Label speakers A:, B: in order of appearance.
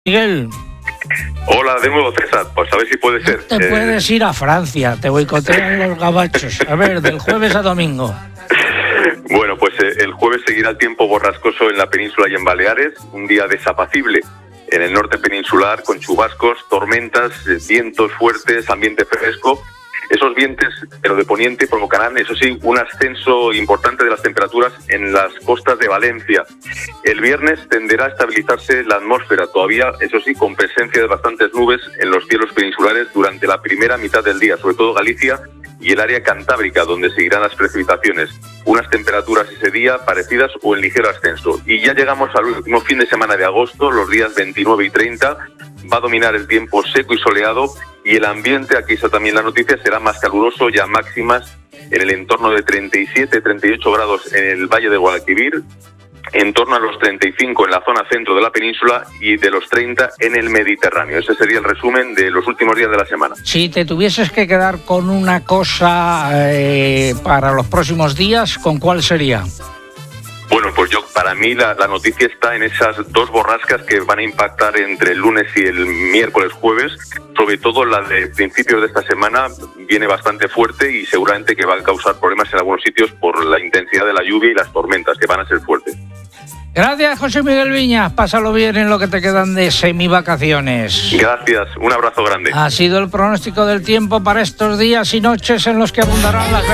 A: Miguel.
B: Hola de nuevo, César. Pues a ver si puede ser.
A: Te puedes ir a Francia, te boicotean los gabachos. A ver, del jueves a domingo.
B: Bueno, pues el jueves seguirá el tiempo borrascoso en la península y en Baleares, un día desapacible en el norte peninsular con chubascos, tormentas, vientos fuertes, ambiente fresco. Esos vientos, pero de poniente, provocarán, eso sí, un ascenso importante de las temperaturas en las costas de Valencia. El viernes tenderá a estabilizarse la atmósfera, todavía, eso sí, con presencia de bastantes nubes en los cielos peninsulares durante la primera mitad del día, sobre todo Galicia y el área cantábrica, donde seguirán las precipitaciones. Unas temperaturas ese día parecidas o en ligero ascenso. Y ya llegamos al último fin de semana de agosto, los días 29 y 30, va a dominar el tiempo seco y soleado, y el ambiente, aquí está también la noticia, será más caluroso, ya máximas en el entorno de 37-38 grados en el Valle de Guadalquivir, en torno a los 35 en la zona centro de la península y de los 30 en el Mediterráneo. Ese sería el resumen de los últimos días de la semana.
A: Si te tuvieses que quedar con una cosa para los próximos días, ¿con cuál sería?
B: Bueno, pues para mí la noticia está en esas dos borrascas que van a impactar entre el lunes y el miércoles jueves. Sobre todo la de principios de esta semana viene bastante fuerte y seguramente que va a causar problemas en algunos sitios por la intensidad de la lluvia y las tormentas que van a ser fuertes.
A: Gracias, José Miguel Viñas. Pásalo bien en lo que te quedan de semivacaciones.
B: Gracias, un abrazo grande.
A: Ha sido el pronóstico del tiempo para estos días y noches en los que abundarán las